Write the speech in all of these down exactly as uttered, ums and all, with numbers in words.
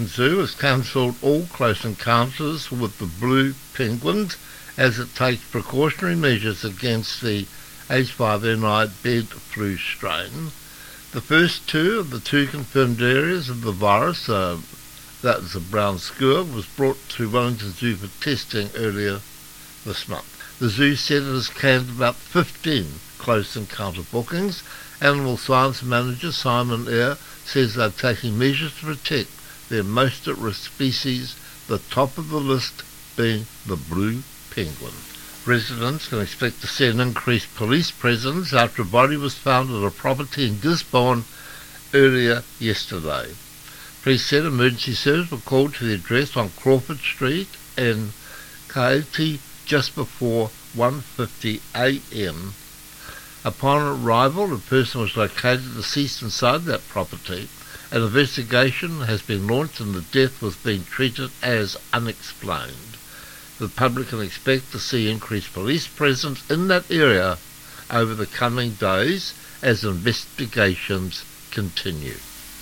Zoo has cancelled all close encounters with the blue penguins as it takes precautionary measures against the H five N I bird flu strain. The first two of the two confirmed areas of the virus, uh, that is the brown skua, was brought to Wellington Zoo for testing earlier this month. The zoo said it has canned about fifteen close encounter bookings. Animal science manager Simon Eyre says they're taking measures to protect their most at-risk species, the top of the list being the blue penguin. Residents can expect to see an increased police presence after a body was found at a property in Gisborne earlier yesterday. Police said emergency services were called to the address on Crawford Street in Kaiti just before one fifty a m. Upon arrival, the person was located deceased inside that property. An investigation has been launched and the death was being treated as unexplained. The public can expect to see increased police presence in that area over the coming days as investigations continue.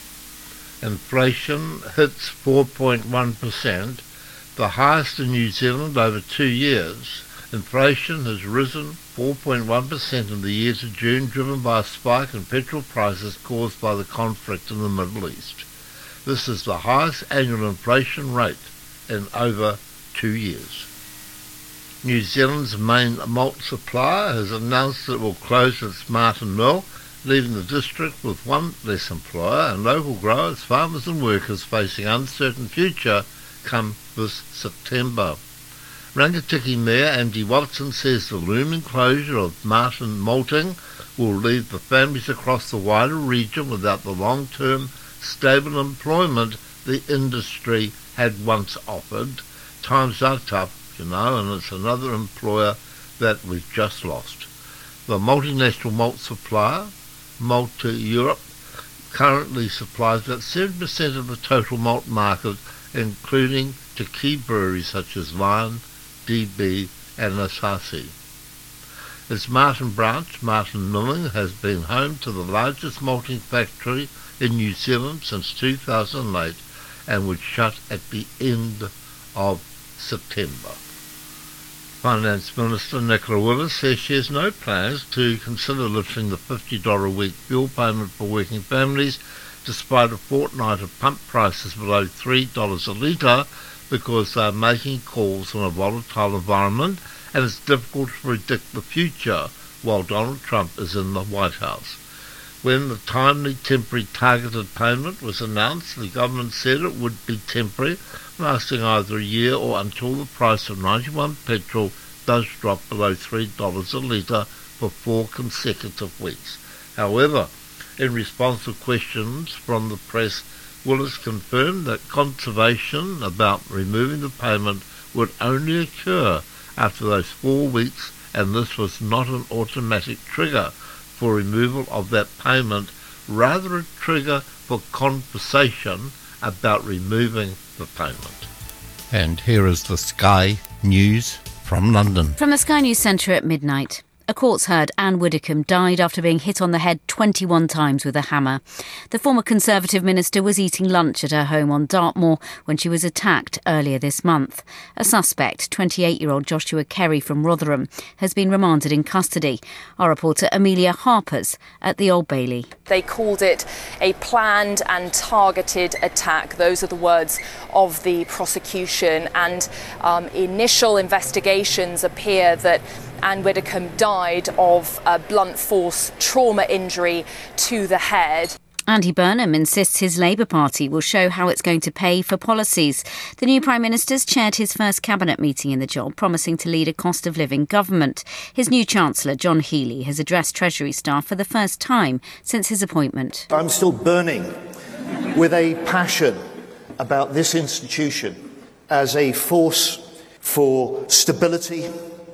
Inflation hits four point one percent, the highest in New Zealand over two years. Inflation has risen four point one percent in the year to June, driven by a spike in petrol prices caused by the conflict in the Middle East. This is the highest annual inflation rate in over two years. New Zealand's main malt supplier has announced that it will close its Martin Mill, leaving the district with one less employer and local growers, farmers and workers facing an uncertain future come this September. Rangitikei Mayor Andy Watson says the looming closure of Martin Malting will leave the families across the wider region without the long-term, stable employment the industry had once offered. Times are tough, you know, and it's another employer that we've just lost. The multinational malt supplier, Malta Europe, currently supplies about seven percent of the total malt market, including to key breweries such as Lion, D B and Asasi. Its Martin branch, Martin Milling, has been home to the largest malting factory in New Zealand since two thousand eight and would shut at the end of September. Finance Minister Nicola Willis says she has no plans to consider lifting the fifty dollars a week fuel payment for working families despite a fortnight of pump prices below three dollars a litre, because they are making calls in a volatile environment and it's difficult to predict the future while Donald Trump is in the White House. When the timely temporary targeted payment was announced, the government said it would be temporary, lasting either a year or until the price of ninety-one petrol does drop below three dollars a litre for four consecutive weeks. However, in response to questions from the press, Willis confirmed that conservation about removing the payment would only occur after those four weeks, and this was not an automatic trigger for removal of that payment, rather a trigger for conversation about removing the payment. And here is the Sky News from London. From the Sky News Centre at midnight. A court's heard Anne Widdecombe died after being hit on the head twenty-one times with a hammer. The former Conservative minister was eating lunch at her home on Dartmoor when she was attacked earlier this month. A suspect, twenty-eight-year-old Joshua Kerry from Rotherham, has been remanded in custody. Our reporter Amelia Harper's at the Old Bailey. They called it a planned and targeted attack. Those are the words of the prosecution, and um, initial investigations appear that Anne Widdecombe died of a blunt force trauma injury to the head. Andy Burnham insists his Labour Party will show how it's going to pay for policies. The new Prime Minister's chaired his first cabinet meeting in the job, promising to lead a cost of living government. His new Chancellor, John Healey, has addressed Treasury staff for the first time since his appointment. I'm still burning with a passion about this institution as a force for stability,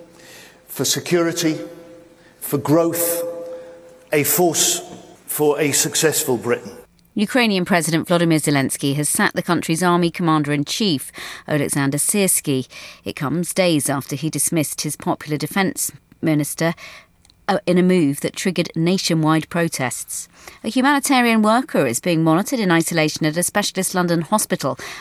for security, for growth, a force for a successful Britain. Ukrainian President Volodymyr Zelensky has sacked the country's army commander-in-chief, Oleksandr Syrsky. It comes days after he dismissed his popular defence minister in a move that triggered nationwide protests. A humanitarian worker is being monitored in isolation at a specialist London hospital